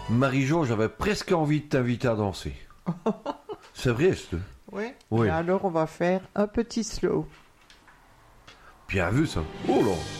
Marie-Jo, j'avais presque envie de t'inviter à danser. C'est vrai, c'est... Oui. Oui. Alors on va faire un petit slow. Bien vu ça. Oh là.